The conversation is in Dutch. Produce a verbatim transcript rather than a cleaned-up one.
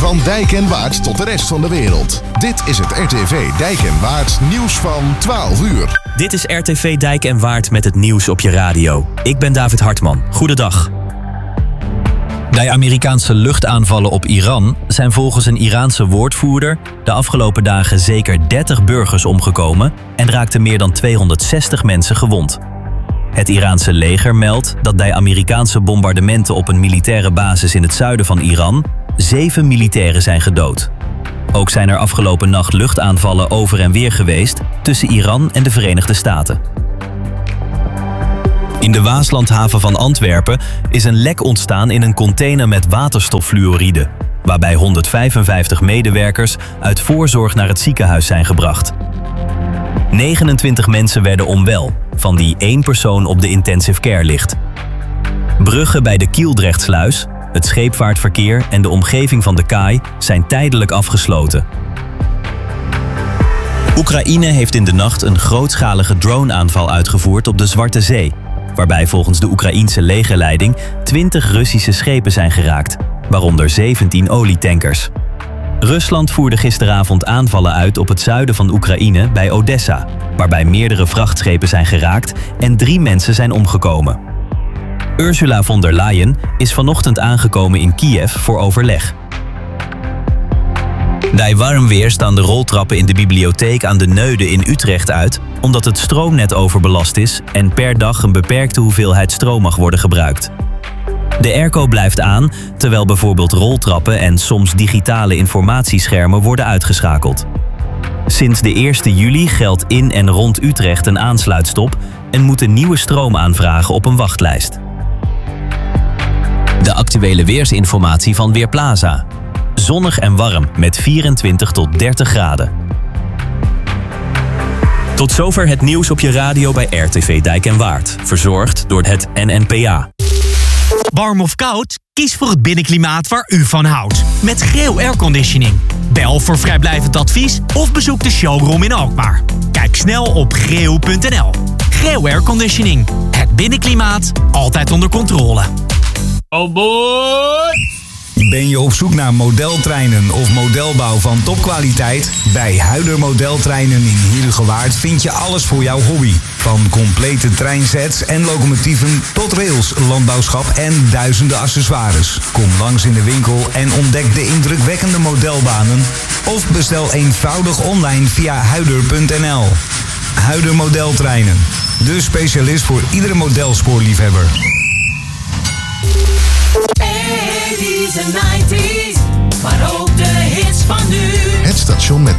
Van Dijk en Waard tot de rest van de wereld. Dit is het R T V Dijk en Waard nieuws van twaalf uur. Dit is R T V Dijk en Waard met het nieuws op je radio. Ik ben David Hartman. Goedendag. Bij Amerikaanse luchtaanvallen op Iran zijn volgens een Iraanse woordvoerder de afgelopen dagen zeker dertig burgers omgekomen en raakten meer dan tweehonderdzestig mensen gewond. Het Iraanse leger meldt dat bij Amerikaanse bombardementen op een militaire basis in het zuiden van Iran zeven militairen zijn gedood. Ook zijn er afgelopen nacht luchtaanvallen over en weer geweest tussen Iran en de Verenigde Staten. In de Waaslandhaven van Antwerpen is een lek ontstaan in een container met waterstoffluoride, waarbij honderdvijfenvijftig medewerkers uit voorzorg naar het ziekenhuis zijn gebracht. negenentwintig mensen werden onwel, van die één persoon op de intensive care ligt. Bruggen bij de Kieldrechtsluis, het scheepvaartverkeer en de omgeving van de kaai zijn tijdelijk afgesloten. Oekraïne heeft in de nacht een grootschalige droneaanval uitgevoerd op de Zwarte Zee, waarbij volgens de Oekraïense legerleiding twintig Russische schepen zijn geraakt, waaronder zeventien olietankers. Rusland voerde gisteravond aanvallen uit op het zuiden van Oekraïne bij Odessa, waarbij meerdere vrachtschepen zijn geraakt en drie mensen zijn omgekomen. Ursula von der Leyen is vanochtend aangekomen in Kiev voor overleg. Bij warm weer staan de roltrappen in de bibliotheek aan de Neude in Utrecht uit, omdat het stroomnet overbelast is en per dag een beperkte hoeveelheid stroom mag worden gebruikt. De airco blijft aan, terwijl bijvoorbeeld roltrappen en soms digitale informatieschermen worden uitgeschakeld. Sinds de eerste juli geldt in en rond Utrecht een aansluitstop en moeten nieuwe stroomaanvragen op een wachtlijst. De actuele weersinformatie van Weerplaza. Zonnig en warm met vierentwintig tot dertig graden. Tot zover het nieuws op je radio bij R T V Dijk en Waard. Verzorgd door het N N P A. Warm of koud? Kies voor het binnenklimaat waar u van houdt. Met Greo Airconditioning. Bel voor vrijblijvend advies of bezoek de showroom in Alkmaar. Kijk snel op greo punt n l. Greo Airconditioning. Het binnenklimaat altijd onder controle. Oh boy! Ben je op zoek naar modeltreinen of modelbouw van topkwaliteit? Bij Huider Modeltreinen in Heerhugowaard vind je alles voor jouw hobby. Van complete treinsets en locomotieven tot rails, landbouwschap en duizenden accessoires. Kom langs in de winkel en ontdek de indrukwekkende modelbanen. Of bestel eenvoudig online via huider punt n l. Huider Modeltreinen, de specialist voor iedere modelspoorliefhebber. eighties en nineties, maar ook de hits van nu. Het station met